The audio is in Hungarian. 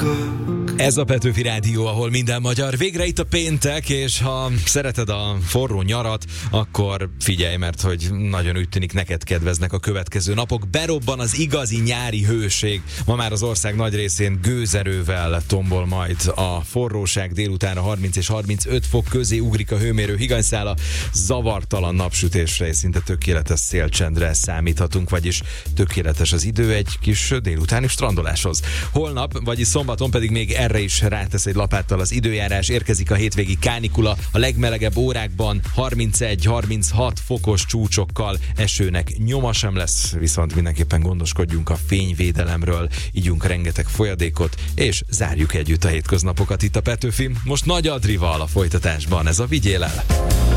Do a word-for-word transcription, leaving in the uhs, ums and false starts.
Ez a Petőfi Rádió, ahol minden magyar. Végre itt a péntek, és ha szereted a forró nyarat, akkor figyelj, mert hogy nagyon úgy tűnik, neked kedveznek a következő napok. Berobban az igazi nyári hőség. Ma már az ország nagy részén gőzerővel tombol majd a forróság. Délután a harminc és harmincöt fok közé ugrik a hőmérő higanyszála. Zavartalan napsütésre és szinte tökéletes szélcsendre számíthatunk, vagyis tökéletes az idő egy kis délutáni strandoláshoz. Holnap, vagyis szombaton pedig még erre is rátesz egy lapáttal az időjárás. Érkezik a hétvégi kánikula, a legmelegebb órákban harmincegy-harminchat fokos csúcsokkal, esőnek nyoma sem lesz, viszont mindenképpen gondoskodjunk a fényvédelemről, igyunk rengeteg folyadékot, és zárjuk együtt a hétköznapokat itt a Petőfin. Most Nagy Adrival a folytatásban, ez a Vigyél el!